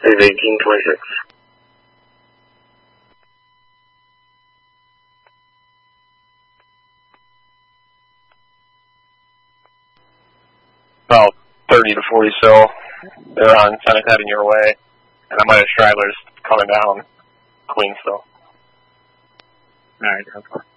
Is 1826. About 30 to 40 still. They're on Senate heading your way. And I might have stragglers coming down Queen still. Alright, okay.